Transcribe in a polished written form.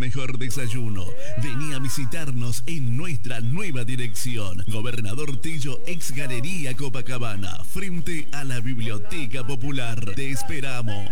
mejor desayuno. Vení a visitarnos en nuestra nueva dirección. Gobernador Tello, ex Galería Copacabana, frente a la Biblioteca Popular. Te esperamos.